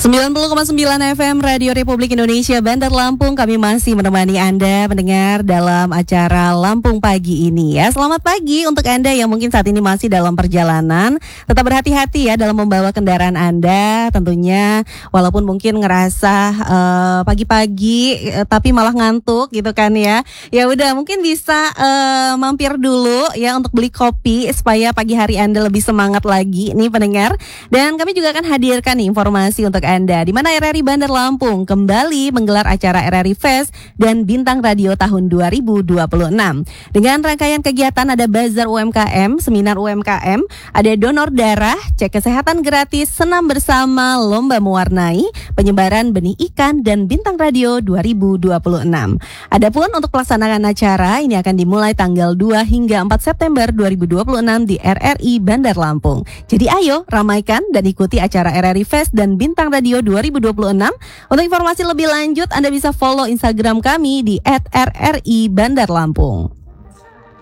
90,9 FM Radio Republik Indonesia Bandar Lampung. Kami masih menemani Anda mendengar dalam acara Lampung Pagi ini ya. Selamat pagi untuk Anda yang mungkin saat ini masih dalam perjalanan. Tetap berhati-hati ya dalam membawa kendaraan Anda. Tentunya walaupun mungkin ngerasa pagi-pagi tapi malah ngantuk gitu kan ya. Ya udah mungkin bisa mampir dulu ya untuk beli kopi supaya pagi hari Anda lebih semangat lagi nih pendengar. Dan kami juga akan hadirkan nih informasi untuk Anda di mana RRI Bandar Lampung kembali menggelar acara RRI Fest dan Bintang Radio tahun 2026. Dengan rangkaian kegiatan ada bazar UMKM, seminar UMKM, ada donor darah, cek kesehatan gratis, senam bersama, lomba mewarnai, penyebaran benih ikan dan Bintang Radio 2026. Adapun untuk pelaksanaan acara ini akan dimulai tanggal 2 hingga 4 September 2026 di RRI Bandar Lampung. Jadi ayo ramaikan dan ikuti acara RRI Fest dan Bintang Radio 2026. Untuk informasi lebih lanjut Anda bisa follow Instagram kami di @rri Bandar Lampung.